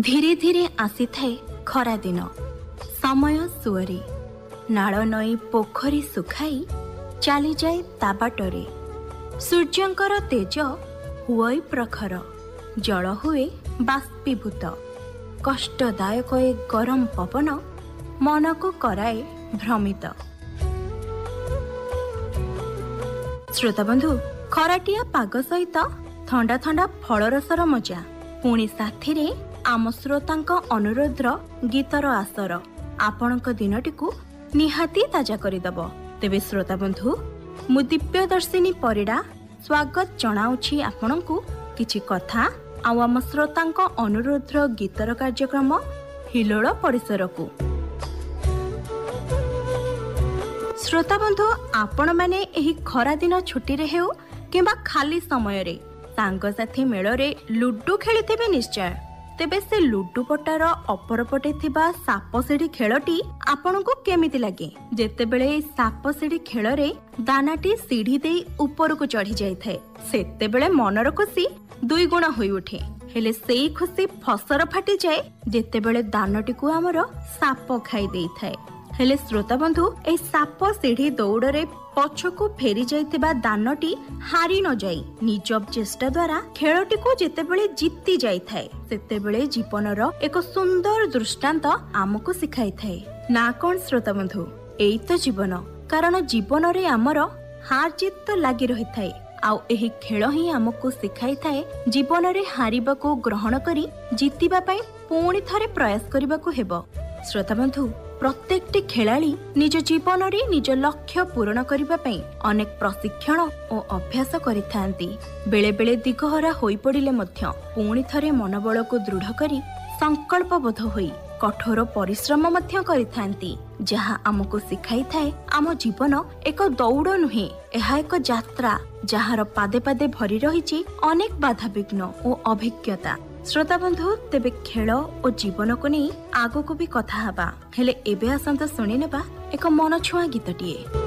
धीरे धीरे आसी थाए खरा दिन समय सुअरी नाଳ नई पोखरी सुखाई चली जाए ता बाटरे सूर्यंकर तेज हुई प्रखर जल हुए बाष्पीभूत कष्टदायक ए गरम पवन मन को कराए भ्रमित। श्रोता बंधु खराटिया पाग सहित थंडा थंडा फलरसर मजा पुणी साथी आम श्रोतांक अनुरोधर गीतर आसर आपणक दिनटिकु निहाती ताजा करिदब। तेबे श्रोता बंधु मु दिव्यदर्शिनी परिडा स्वागत जनाउछि आपणकु किछि कथा आउ आम श्रोतांक अनुरोधर गीतर कार्यक्रम हिलोळ परिसरकु। श्रोता बंधु आपण माने एही खरा दिन छुट्टी रे हेउ किंबा खाली समय रे सांग साथी मेल रे लुडु खेलिथिबे निश्चय। तेबे से लुडु पटार अपर पटे थिबा साप सीढ़ी खेलटी आपनको केमिति लागे? जेतेबेले साप सीढ़ी खेल रे दानाटी सीढ़ी दे ऊपर को चढ़ी जाई थाए सेतेबेले मनर खुशी दुई गुण होई उठे। हेले सेई खुशी फसर फाटी जाए जेतेबेले दानटी को हमर साप खाई देई थाए। हेले श्रोता बंधु ए साप सीढ़ी दौड़े पछकू फेरी जाइतिबा दानटी हारी न जाई निज चेष्टा द्वारा खेलटी को जेतेबेले जीति जाई थाए सेतेबेले जीवनर एक सुंदर दृष्टांत आमको सिखाई थाए ना कोन श्रोता बंधु एई तो जीवन। कारण जीवन रे आमर हार जीत तो लागी रही थाए आउ एही खेल ही आमको सिखाई थाए जीवन रे हारिबा को ग्रहण करी जीतिबा पई पुणी थरे प्रयास करबा को हेबो। श्रोता बंधु प्रत्येकटी खेलाड़ी निज जीवन रे निज लक्ष्य पूरण करबा पई अनेक प्रशिक्षण और अभ्यास करिथांती। बेले बेले दिगहरा होई पड़िले मध्य पुणी थरे मनोबल को दृढ़ करी संकल्पबद्ध होई कठोर परिश्रम मध्य करिथांती जहा आमको सिखाई थाए आम जीवन एक दौड़ नुहे एहा एक यात्रा जहार पादे पादे भरी रहिछि अनेक बाधा विघ्न और अभिज्ञता। श्रोता बंधु तेबे खेल और जीवन को नहीं आगो को भी कथा हबा हेले एबे आसंत सुनि नेबा एक मन छुआ गीतटिए।